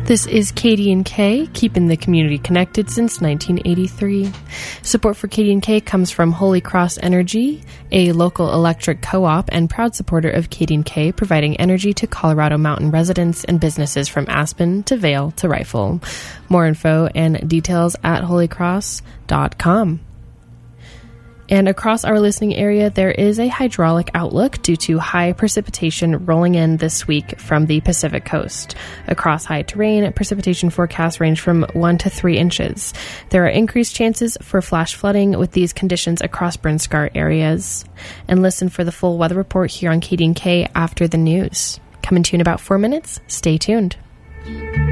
This is KD&K, keeping the community connected since 1983. Support for KD&K comes from Holy Cross Energy, a local electric co-op and proud supporter of KD&K, providing energy to Colorado Mountain residents and businesses from Aspen to Vail to Rifle. More info and details at holycross.com. And across our listening area, there is a hydraulic outlook due to high precipitation rolling in this week from the Pacific coast. Across high terrain, precipitation forecasts range from 1 to 3 inches. There are increased chances for flash flooding with these conditions across burn scar areas. And listen for the full weather report here on KD&K after the news. Coming to you in about 4 minutes. Stay tuned.